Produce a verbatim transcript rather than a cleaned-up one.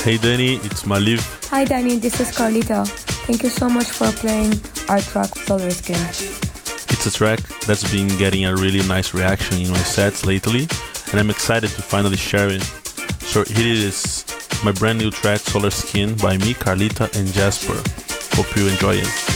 Hey Danny, it's Maliv. Hi Danny, this is Carlita. Thank you so much for playing our track Solar Skin. It's a track that's been getting a really nice reaction in my sets lately, and I'm excited to finally share it. So here it is, my brand new track Solar Skin by me, Carlita and Jasper. Hope you enjoy it.